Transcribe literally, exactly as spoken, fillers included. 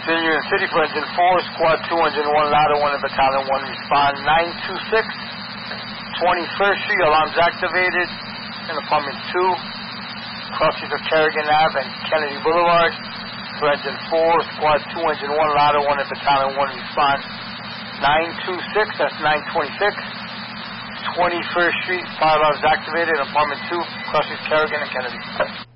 Senior and City for Engine four, Squad two, Engine one, Ladder one, and Battalion one respond. nine two six, twenty-first Street, alarms activated in Apartment two, crossings of Kerrigan Avenue and Kennedy Boulevard. For Engine four, Squad two, Engine one, Ladder one, and Battalion one respond. nine two six, that's nine twenty-six, twenty-first Street, fire alarms activated in Apartment two, crossings Kerrigan and Kennedy.